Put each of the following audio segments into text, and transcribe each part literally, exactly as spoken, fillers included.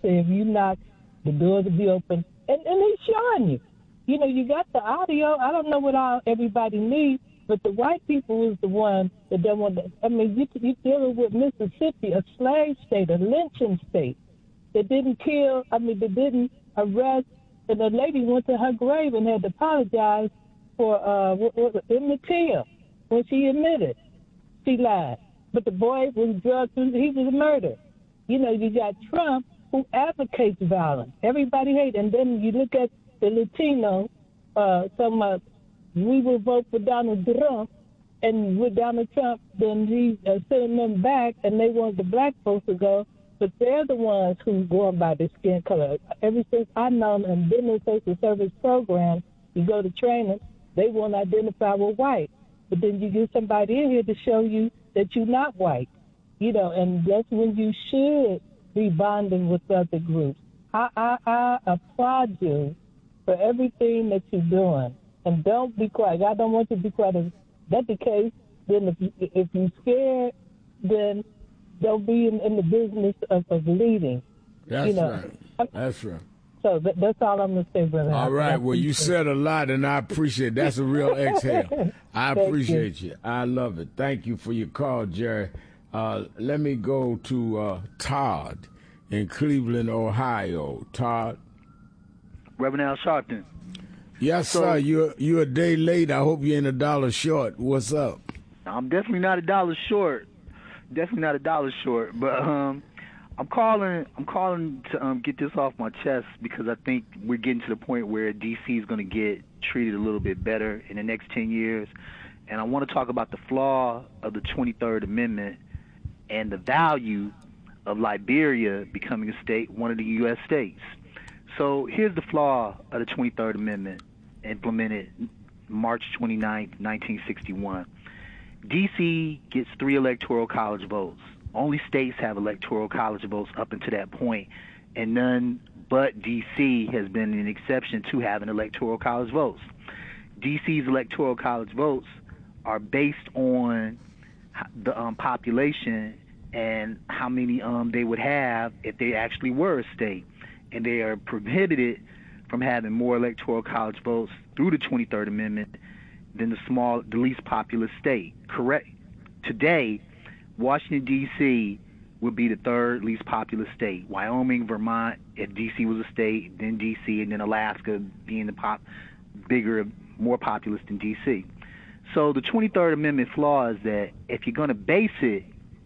say, if you knock, the doors will be open. And, and he's showing you. You know, you got the audio. I don't know what all everybody needs, but the white people is the one that don't want to. I mean, you, you're dealing with Mississippi, a slave state, a lynching state that didn't kill, I mean, that didn't arrest. And the lady went to her grave and had to apologize for uh, what, what, Emmett Till when she admitted she lied. But the boy was drugged, he was murdered. You know, you got Trump who advocates violence. Everybody hates. And then you look at the Latino, uh, talking about we will vote for Donald Trump, and with Donald Trump, then he's uh, sending them back, and they want the black folks to go. But they're the ones who going by the skin color. Ever since I know them and been in social service program, you go to training, they won't identify with white. But then you get somebody in here to show you that you're not white. You know, and that's when you should be bonding with other groups. I, I, I applaud you for everything that you're doing. And don't be quiet. I don't want you to be quiet. If that's the case, then if, you, if you're scared, then don't be in, in the business of, of leading. That's you know. right. That's right. So that, that's all I'm going to say, brother. All right. Well, you said a lot, and I appreciate it. That's a real exhale. I appreciate you. you. I love it. Thank you for your call, Jerry. Uh, let me go to uh, Todd in Cleveland, Ohio. Todd. Reverend Al Sharpton. Yes, so, sir. You're, you're a day late. I hope you ain't a dollar short. What's up? I'm definitely not a dollar short. Definitely not a dollar short. But um, I'm calling I'm calling to um, get this off my chest because I think we're getting to the point where D C is going to get treated a little bit better in the next ten years. And I want to talk about the flaw of the twenty-third Amendment and the value of Liberia becoming a state, one of the U S states. So here's the flaw of the twenty-third Amendment, implemented March twenty-ninth, nineteen sixty-one. D C gets three electoral college votes. Only states have electoral college votes up until that point, and none but D C has been an exception to having electoral college votes. D C's electoral college votes are based on the um, population and how many um, they would have if they actually were a state. And they are prohibited from having more electoral college votes through the twenty-third Amendment than the small, the least populous state. Correct. Today, Washington, D C would be the third least populous state. Wyoming, Vermont, if D C was a state, then D C, and then Alaska being the pop, bigger, more populous than D C. So the twenty-third Amendment flaw is that if you're going to base it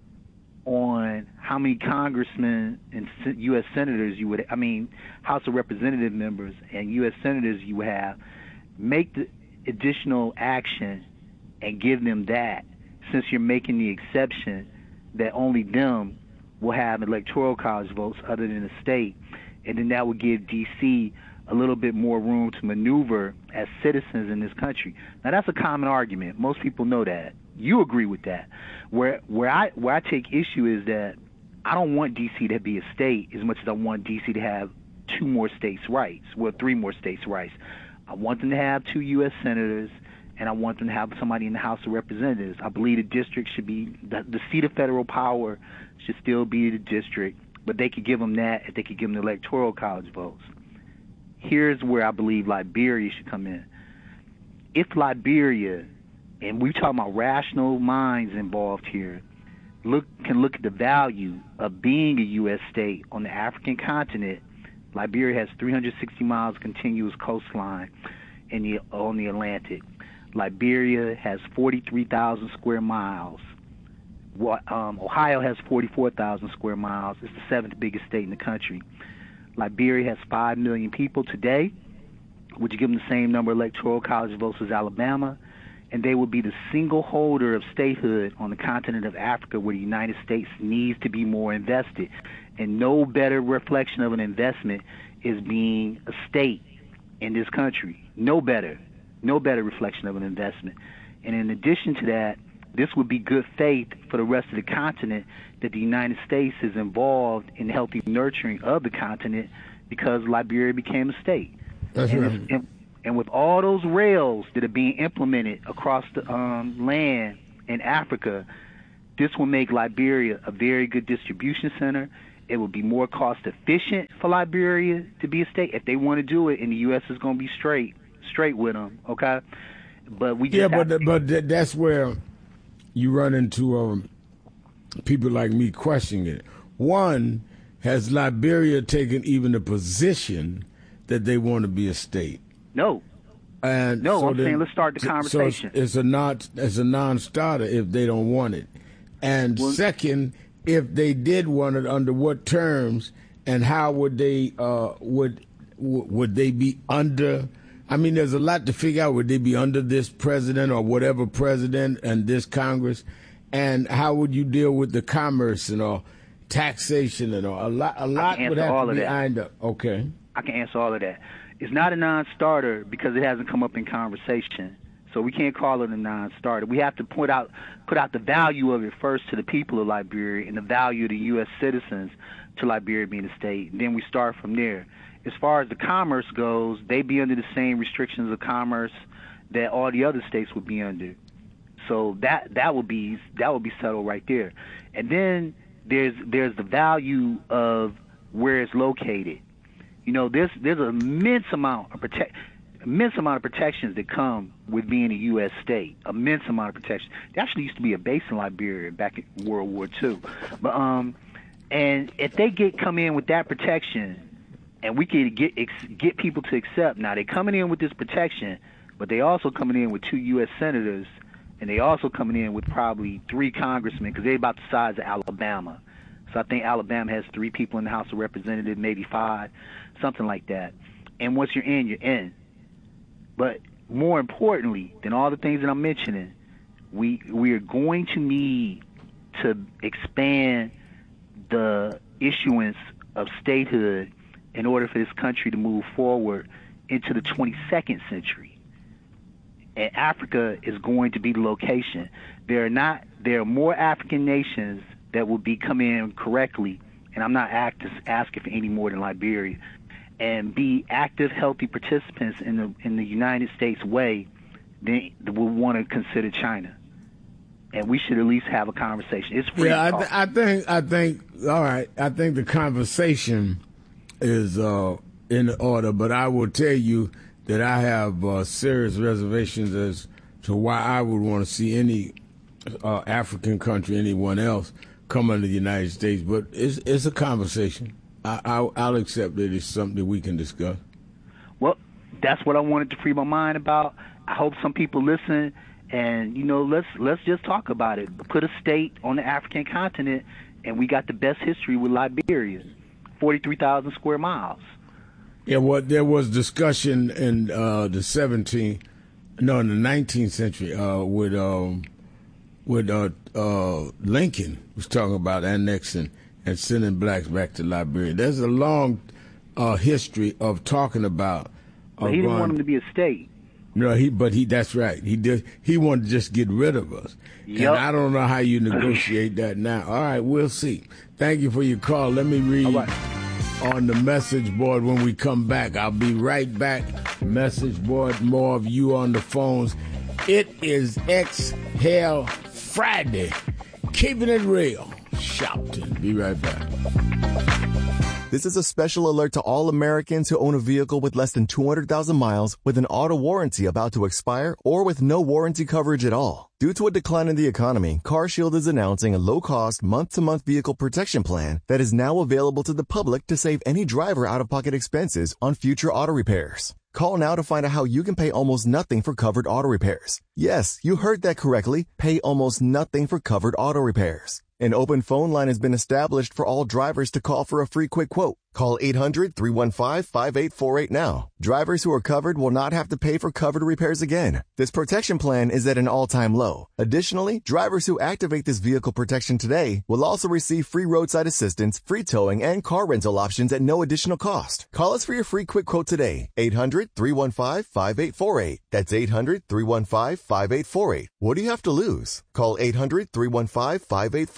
on how many congressmen and U S senators you would, I mean, House of Representative members and U S senators you have, make the additional action and give them that, since you're making the exception that only them will have electoral college votes other than the state, and then that would give D C a little bit more room to maneuver as citizens in this country. Now, that's a common argument. Most people know that. You agree with that. Where where I where I take issue is that I don't want D C to be a state as much as I want D C to have two more states' rights, well, three more states' rights. I want them to have two U S senators, and I want them to have somebody in the House of Representatives. I believe the district should be, the, the seat of federal power should still be the district, but they could give them that if they could give them the electoral college votes. Here's where I believe Liberia should come in. If Liberia, and we're talking about rational minds involved here, look can look at the value of being a U S state on the African continent. Liberia has three hundred sixty miles continuous coastline in the, on the Atlantic. Liberia has forty-three thousand square miles. What, um, Ohio has forty-four thousand square miles. It's the seventh biggest state in the country. Liberia has five million people today. Would you give them the same number of electoral college votes as Alabama? And they would be the single holder of statehood on the continent of Africa, where the United States needs to be more invested. And no better reflection of an investment is being a state in this country. No better. No better reflection of an investment. And in addition to that, this would be good faith for the rest of the continent that the United States is involved in healthy nurturing of the continent because Liberia became a state. That's and, right. and, and with all those rails that are being implemented across the um, land in Africa, this will make Liberia a very good distribution center, It would be more cost efficient for Liberia to be a state if they want to do it, and the U S is going to be straight, straight with them. Okay, but we just yeah, but to- but that's where you run into um, people like me questioning it. One, has Liberia taken even a position that they want to be a state? No. And no, so I'm then, saying let's start the conversation. So it's a non, it's a non-starter if they don't want it. And well, second, if they did want it, under what terms and how would they uh, would would they be under? I mean, there's a lot to figure out. Would they be under this president or whatever president and this Congress? And how would you deal with the commerce and all, taxation and all? A lot, a lot would have to be ironed up. Okay, I can answer all of that. It's not a non-starter because it hasn't come up in conversation. So we can't call it a non-starter. We have to put out put out the value of it first to the people of Liberia and the value of the U S citizens to Liberia being a state. And then we start from there. As far as the commerce goes, they be under the same restrictions of commerce that all the other states would be under. So that that would be that would be settled right there. And then there's there's the value of where it's located. You know, there's there's an immense amount of protect, immense amount of protections that come with being a U S state. Immense amount of protection. There actually used to be a base in Liberia back in World War Two, but um, and if they get come in with that protection, and we can get ex, get people to accept. Now they're coming in with this protection, but they also coming in with two U S senators, and they also coming in with probably three congressmen because they're about the size of Alabama. So I think Alabama has three people in the House of Representatives, maybe five, something like that. And once you're in, you're in. But more importantly than all the things that I'm mentioning, we we are going to need to expand the issuance of statehood in order for this country to move forward into the twenty-second century. And Africa is going to be the location. There are not there are more African nations that will be coming in correctly, and I'm not act, asking for any more than Liberia, and be active, healthy participants in the in the United States way, then we'll want to consider China, and we should at least have a conversation. It's free. Yeah, I, th- I think I think all right. I think the conversation is uh, in order, but I will tell you that I have uh, serious reservations as to why I would want to see any uh, African country, anyone else, come under the United States. But it's it's a conversation. I, I'll, I'll accept that it's something that we can discuss. Well, that's what I wanted to free my mind about. I hope some people listen, and you know, let's let's just talk about it. Put a state on the African continent, and we got the best history with Liberia, forty-three thousand square miles. Yeah, well, there was discussion in uh, the seventeenth, no, in the nineteenth century uh, with um, with uh, uh, Lincoln was talking about annexing and sending blacks back to Liberia. There's a long uh, history of talking about. Uh, but he didn't going, want them to be a state. No, he. But he. That's right. He did. He wanted to just get rid of us. Yep. And I don't know how you negotiate that now. All right, we'll see. Thank you for your call. Let me read on the message board when we come back. I'll be right back. Message board. More of you on the phones. It is Exhale Friday. Keeping it real. Shouting. Be right back. This is a special alert to all Americans who own a vehicle with less than two hundred thousand miles with an auto warranty about to expire or with no warranty coverage at all. Due to a decline in the economy, CarShield is announcing a low-cost, month-to-month vehicle protection plan that is now available to the public to save any driver out-of-pocket expenses on future auto repairs. Call now to find out how you can pay almost nothing for covered auto repairs. Yes, you heard that correctly. Pay almost nothing for covered auto repairs. An open phone line has been established for all drivers to call for a free quick quote. Call eight hundred, three one five, five eight four eight now. Drivers who are covered will not have to pay for covered repairs again. This protection plan is at an all-time low. Additionally, drivers who activate this vehicle protection today will also receive free roadside assistance, free towing, and car rental options at no additional cost. Call us for your free quick quote today. eight hundred, three one five, five eight four eight. That's eight hundred, three one five, five eight four eight. What do you have to lose? Call eight hundred, three one five, five eight four eight.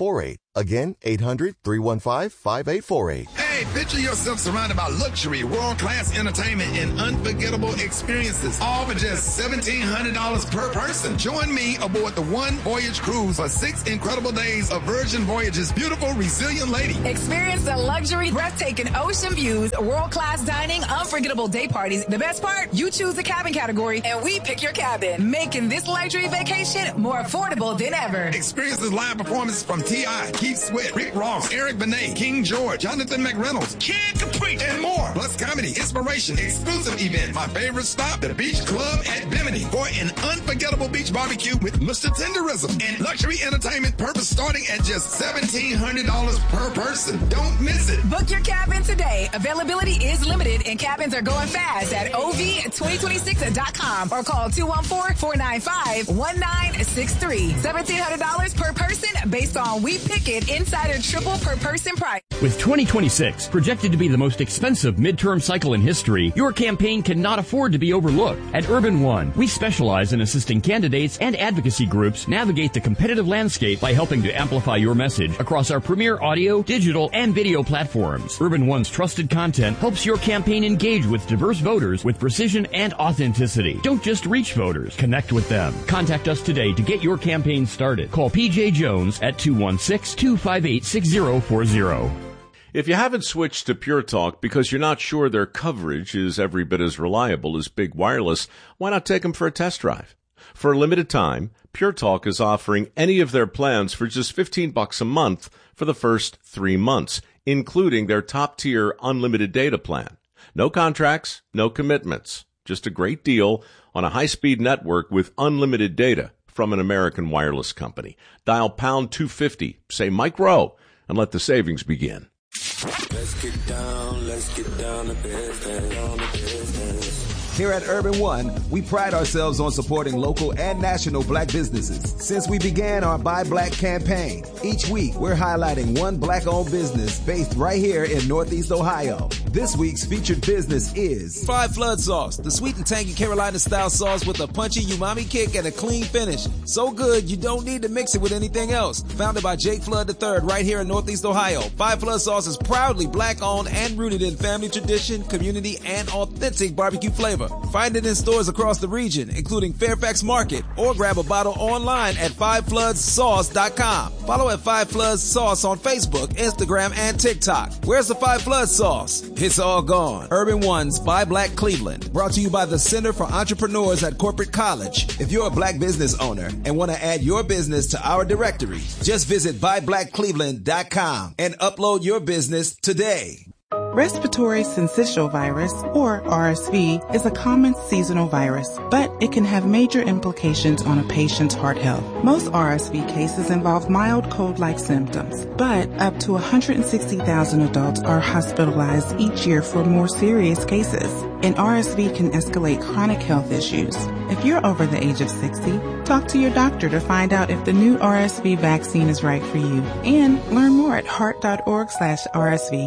Again, eight hundred, three one five, five eight four eight. Hey, picture yourself surrounded by luxury, world-class entertainment, and unforgettable experiences, all for just seventeen hundred dollars per person. Join me aboard the One Voyage Cruise for six incredible days of Virgin Voyage's beautiful, resilient lady. Experience the luxury, breathtaking ocean views, world-class dining, unforgettable day parties. The best part? You choose the cabin category, and we pick your cabin, making this luxury vacation more affordable than ever. Experience the live performances from T I, Keith Sweat, Rick Ross, Eric Benet, King George, Jonathan McReynolds, Kid Capri, and more. Plus comedy, inspiration, exclusive event. My favorite stop, the Beach Club at Bimini, for an unforgettable beach barbecue with Mister Tenderism and luxury entertainment purpose starting at just seventeen hundred dollars per person. Don't miss it. Book your cabin today. Availability is limited and cabins are going fast at O V twenty twenty-six dot com or call two one four, four nine five, one nine six three. seventeen hundred dollars per person based on We Pick It Insider Triple per person price. With twenty twenty-six projected to be the most expensive midterm cycle in history, your campaign cannot afford to be overlooked. At Urban One, we specialize in assisting candidates and advocacy groups navigate the competitive landscape by helping to amplify your message across our premier audio, digital, and video platforms. Urban One's trusted content helps your campaign engage with diverse voters with precision and authenticity. Don't just reach voters, connect with them. Contact us today to get your campaign started. Call P J Jones at two one six, two five eight, six zero four zero. If you haven't switched to Pure Talk because you're not sure their coverage is every bit as reliable as Big Wireless, why not take them for a test drive? For a limited time, Pure Talk is offering any of their plans for just fifteen bucks a month for the first three months, including their top-tier unlimited data plan. No contracts, no commitments, just a great deal on a high-speed network with unlimited data from an American wireless company. Dial pound two fifty, say Mike Rowe, and let the savings begin. Let's get down, let's get down to business, down to business. Here at Urban One, we pride ourselves on supporting local and national black businesses. Since we began our Buy Black campaign, each week we're highlighting one black-owned business based right here in Northeast Ohio. This week's featured business is Five Flood Sauce, the sweet and tangy Carolina-style sauce with a punchy umami kick and a clean finish. So good, you don't need to mix it with anything else. Founded by Jake Flood the third right here in Northeast Ohio, Five Flood Sauce is proudly black-owned and rooted in family tradition, community, and authentic barbecue flavor. Find it in stores across the region, including Fairfax Market, or grab a bottle online at five floods sauce dot com. Follow at Five Floods Sauce on Facebook, Instagram, and TikTok. Where's the Five Floods Sauce? It's all gone. Urban One's Buy Black Cleveland, brought to you by the Center for Entrepreneurs at Corporate College. If you're a black business owner and want to add your business to our directory, just visit buy black cleveland dot com and upload your business today. Respiratory syncytial virus, or R S V, is a common seasonal virus, but it can have major implications on a patient's heart health. Most R S V cases involve mild cold-like symptoms, but up to one hundred sixty thousand adults are hospitalized each year for more serious cases, and R S V can escalate chronic health issues. If you're over the age of sixty, talk to your doctor to find out if the new R S V vaccine is right for you, and learn more at heart dot org slash R S V.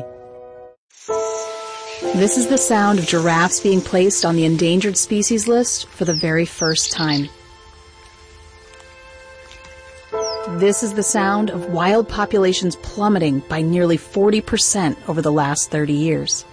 This is the sound of giraffes being placed on the endangered species list for the very first time. This is the sound of wild populations plummeting by nearly forty percent over the last thirty years.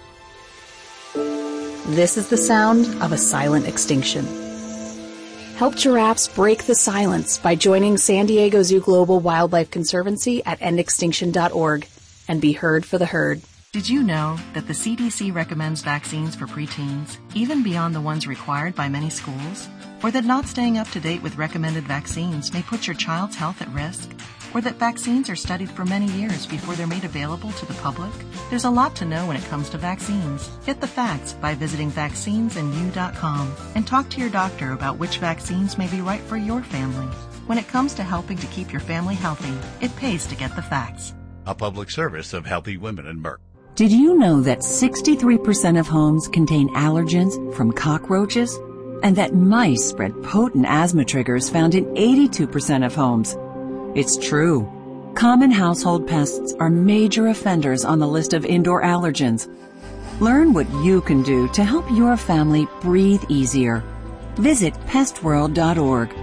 This is the sound of a silent extinction. Help giraffes break the silence by joining San Diego Zoo Global Wildlife Conservancy at end extinction dot org and be heard for the herd. Did you know that the C D C recommends vaccines for preteens, even beyond the ones required by many schools? Or that not staying up to date with recommended vaccines may put your child's health at risk? Or that vaccines are studied for many years before they're made available to the public? There's a lot to know when it comes to vaccines. Get the facts by visiting vaccines and you dot com and talk to your doctor about which vaccines may be right for your family. When it comes to helping to keep your family healthy, it pays to get the facts. A public service of Healthy Women and Merck. Did you know that sixty-three percent of homes contain allergens from cockroaches? And that mice spread potent asthma triggers found in eighty-two percent of homes? It's true. Common household pests are major offenders on the list of indoor allergens. Learn what you can do to help your family breathe easier. Visit pest world dot org.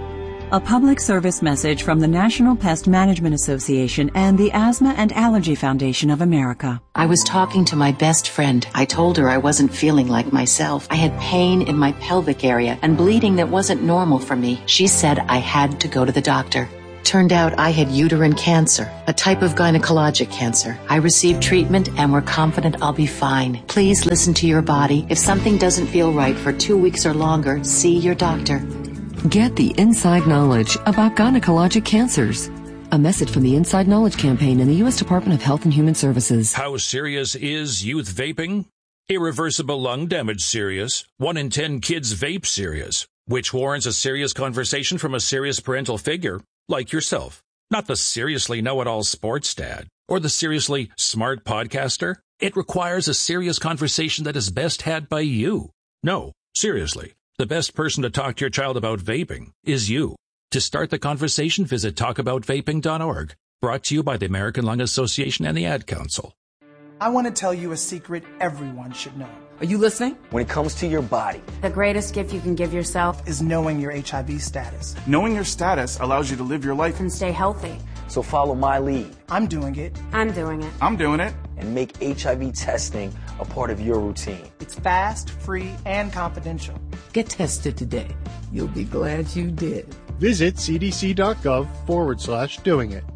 A public service message from the National Pest Management Association and the Asthma and Allergy Foundation of America. I was talking to my best friend. I told her I wasn't feeling like myself. I had pain in my pelvic area and bleeding that wasn't normal for me. She said I had to go to the doctor. Turned out I had uterine cancer, a type of gynecologic cancer. I received treatment and we're confident I'll be fine. Please listen to your body. If something doesn't feel right for two weeks or longer, see your doctor. Get the inside knowledge about gynecologic cancers. A message from the Inside Knowledge Campaign and the U S Department of Health and Human Services. How serious is youth vaping? Irreversible lung damage serious. One in ten kids vape serious, which warrants a serious conversation from a serious parental figure, like yourself. Not the seriously know-it-all sports dad or the seriously smart podcaster. It requires a serious conversation that is best had by you. No, seriously. The best person to talk to your child about vaping is you. To start the conversation, visit talk about vaping dot org. Brought to you by the American Lung Association and the Ad Council. I want to tell you a secret everyone should know. Are you listening? When it comes to your body, the greatest gift you can give yourself is knowing your H I V status. Knowing your status allows you to live your life and stay healthy. So follow my lead. I'm doing it. I'm doing it. I'm doing it. And make H I V testing a part of your routine. It's fast, free, and confidential. Get tested today. You'll be glad you did. Visit cdc.gov forward slash doing it.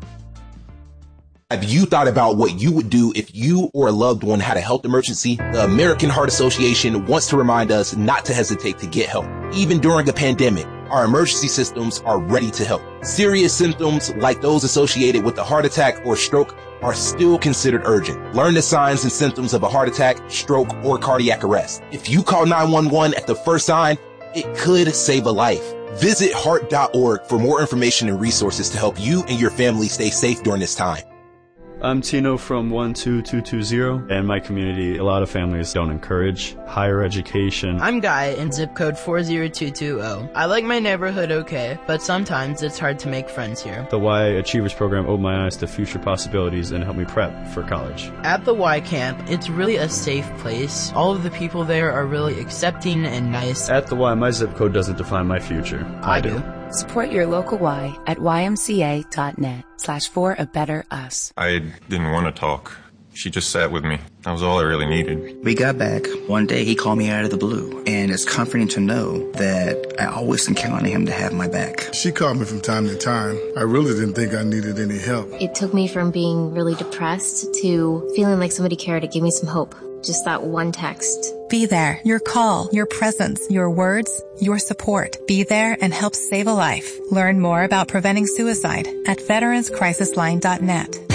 Have you thought about what you would do if you or a loved one had a health emergency? The American Heart Association wants to remind us not to hesitate to get help. Even during a pandemic, our emergency systems are ready to help. Serious symptoms like those associated with a heart attack or stroke are still considered urgent. Learn the signs and symptoms of a heart attack, stroke, or cardiac arrest. If you call nine one one at the first sign, it could save a life. Visit heart dot org for more information and resources to help you and your family stay safe during this time. I'm Tino from one two two two zero. In my community, a lot of families don't encourage higher education. I'm Guy in zip code four zero two two zero. I like my neighborhood okay, but sometimes it's hard to make friends here. The Y Achievers program opened my eyes to future possibilities and helped me prep for college. At the Y Camp, it's really a safe place. All of the people there are really accepting and nice. At the Y, my zip code doesn't define my future. I, I do. Support your local Y at ymca.net slash for a better us. I didn't want to talk. She just sat with me. That was all I really needed. We got back. One day he called me out of the blue, and it's comforting to know that I always can count on him to have my back. She called me from time to time. I really didn't think I needed any help. It took me from being really depressed to feeling like somebody cared to give me some hope. Just that one text. Be there. Your call, your presence, your words, your support. Be there and help save a life. Learn more about preventing suicide at veterans crisis line dot net.